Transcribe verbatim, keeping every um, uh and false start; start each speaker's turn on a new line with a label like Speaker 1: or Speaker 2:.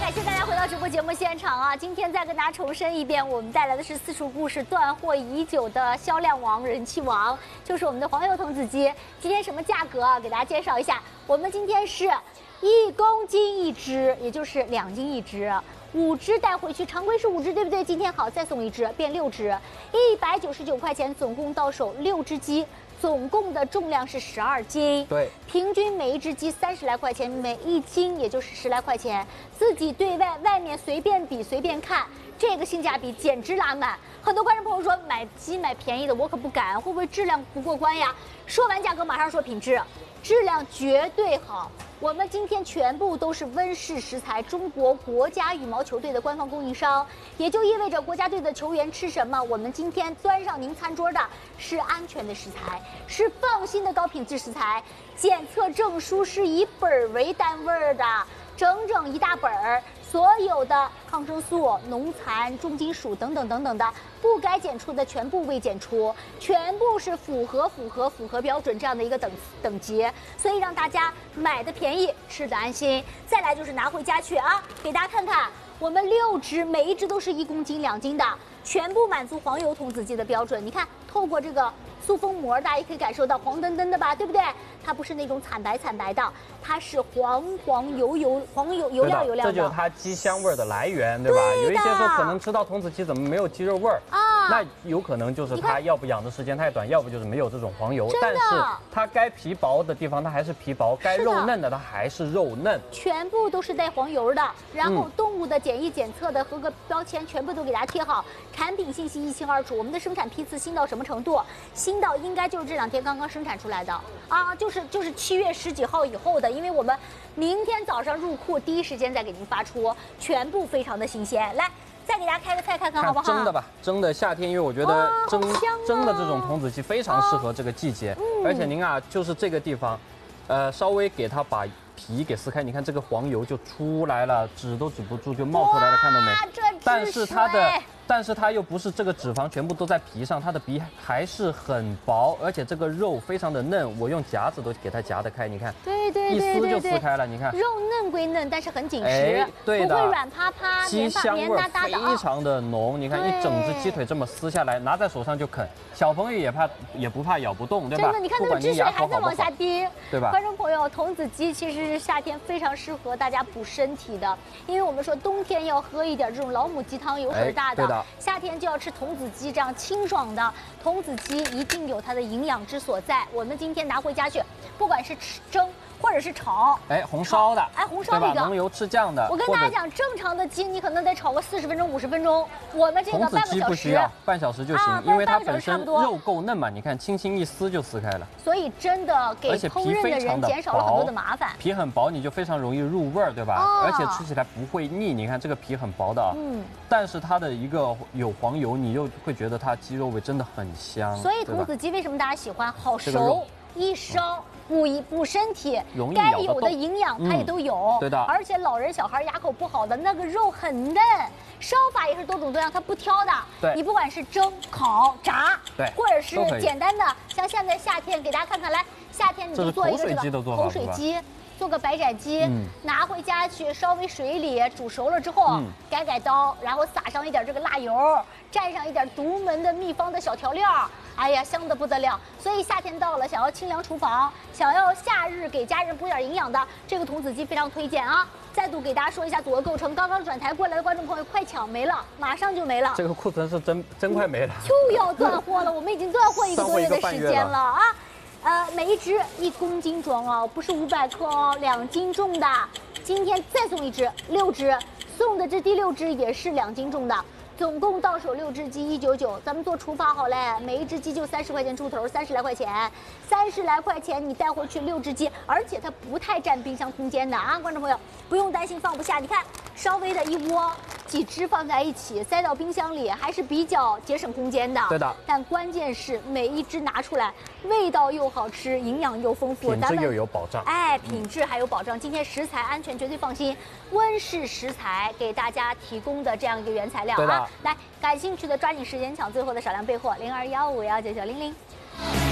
Speaker 1: 感谢大家回到直播节目现场啊！今天再跟大家重申一遍，我们带来的是私厨故事断货已久的销量王、人气王，就是我们的黄油童子鸡。今天什么价格啊？给大家介绍一下，我们今天是一公斤一只，也就是两斤一只。 五只带回去，常规是五只，对不对？今天好，再送一只，变六只，一百九十九块钱，总共到手六只鸡，总共的重量是十二斤。
Speaker 2: 对，
Speaker 1: 平均每一只鸡三十来块钱，每一斤也就是十来块钱。自己对外外面随便比随便看，这个性价比简直拉满。很多观众朋友说买鸡买便宜的，我可不敢，会不会质量不过关呀？说完价格，马上说品质，质量绝对好。 我们今天全部都是温室食材，中国国家羽毛球队的官方供应商，也就意味着国家队的球员吃什么，我们今天端上您餐桌的是安全的食材，是放心的高品质食材，检测证书是以本儿为单位的，整整一大本儿。 所有的抗生素、农残、重金属等等等等的不该检出的全部未检出，全部是符合符合符合标准这样的一个等等级，所以让大家买的便宜，吃的安心。再来就是拿回家去啊，给大家看看，我们六只，每一只都是一公斤、两斤的，全部满足黄油童子鸡的标准。你看，透过这个塑封膜，大家也可以感受到黄澄澄的吧，对不对？它不是那种惨白惨白的，它是黄黄油油黄油油亮油亮的。
Speaker 2: 这就是它鸡香味的来源，对吧？
Speaker 1: 对
Speaker 2: 有一些说可能吃到童子鸡怎么没有鸡肉味儿
Speaker 1: 啊？
Speaker 2: 那有可能就是它要不养的时间太短，要不就是没有这种黄油。但是它该皮薄的地方它还是皮薄，该肉嫩的它还是肉嫩。
Speaker 1: 全部都是带黄油的，然后动物的检疫检测的合格标签全部都给大家贴好，产品信息一清二楚。我们的生产批次新到什么程度？新到应该就是这两天刚刚生产出来的啊，就是就是七月十几号以后的，因为我们明天早上入库第一时间再给您发出，全部非常的新鲜。来，再给大家开个菜看看好不好？
Speaker 2: 蒸的吧，蒸的夏天，因为我觉得蒸、
Speaker 1: 啊、
Speaker 2: 蒸的这种童子鸡非常适合这个季节，嗯、而且您啊，就是这个地方，呃，稍微给它把皮给撕开，你看这个黄油就出来了，止都止不住，就冒出来了，看到没？但是它的。 但是它又不是这个脂肪全部都在皮上，它的皮还是很薄，而且这个肉非常的嫩，我用夹子都给它夹得开，你看，
Speaker 1: 对对
Speaker 2: 对，一撕就撕开了，你看，
Speaker 1: 肉嫩归嫩，但是很紧实，
Speaker 2: 哎，对的，
Speaker 1: 不会软趴趴、
Speaker 2: 鸡香味非常的浓，你看一整只鸡腿这么撕下来，拿在手上就啃，小朋友也怕也不怕咬不动，对吧？
Speaker 1: 真的，你看那个汁水还在往下滴，
Speaker 2: 对吧？
Speaker 1: 观众朋友，童子鸡其实是夏天非常适合大家补身体的，因为我们说冬天要喝一点这种老母鸡汤，油水大的，
Speaker 2: 的
Speaker 1: 夏天就要 吃童子鸡这样清爽的童子鸡，一定有它的营养之所在。我们今天拿回家去，不管是吃蒸或者是炒，
Speaker 2: 哎，红烧的，
Speaker 1: 哎，红烧那个
Speaker 2: 浓油赤酱的。
Speaker 1: 我跟大家讲，正常的鸡你可能得炒个四十分钟、五十分钟，我们这个半个小时，
Speaker 2: 半小时就行，因为它本身肉够嫩嘛，你看轻轻一撕就撕开了。
Speaker 1: 所以真的给烹饪的人减少了很多的麻烦。
Speaker 2: 皮很薄，你就非常容易入味儿，对吧？而且吃起来不会腻。你看这个皮很薄的啊，嗯，但是它的一个有黄油，你又会觉得它鸡肉味真的很香。
Speaker 1: 所以童子鸡为什么大家喜欢？好熟，一烧。 补一补身体，该有的营养它也都有，
Speaker 2: 对的。
Speaker 1: 而且老人小孩牙口不好的那个肉很嫩，烧法也是多种多样，它不挑的。
Speaker 2: 对，
Speaker 1: 你不管是蒸、烤、炸，
Speaker 2: 对，
Speaker 1: 或者是简单的，像现在夏天给大家看看，来，夏天你就做一个这个口水鸡。 做个白斩鸡，嗯、拿回家去稍微水里煮熟了之后，嗯、改改刀，然后撒上一点这个辣油，蘸上一点独门的秘方的小调料，哎呀，香得不得了。所以夏天到了，想要清凉厨房，想要夏日给家人补点营养的，这个童子鸡非常推荐啊！再度给大家说一下组合构成，刚刚转台过来的观众朋友快抢没了，马上就没了。
Speaker 2: 这个库存是真真快没了，
Speaker 1: 又要断货了，我们已经断货一个多月的时间了啊！ 呃，每一只一公斤装哦，不是五百克哦，两斤重的。今天再送一只，六只，送的这第六只也是两斤重的，总共到手六只鸡一九九。咱们做除法好嘞，每一只鸡就三十块钱出头，三十来块钱，三十来块钱你带回去六只鸡，而且它不太占冰箱空间的啊，观众朋友不用担心放不下。你看，稍微的一窝。 几只放在一起，塞到冰箱里还是比较节省空间的。
Speaker 2: 对的。
Speaker 1: 但关键是每一只拿出来，味道又好吃，营养又丰富，
Speaker 2: 品质又有保障。
Speaker 1: 哎，品质还有保障。今天食材安全绝对放心，温室食材给大家提供的这样一个原材料啊。来，感兴趣的抓紧时间抢最后的少量备货，零二幺五幺九九零零。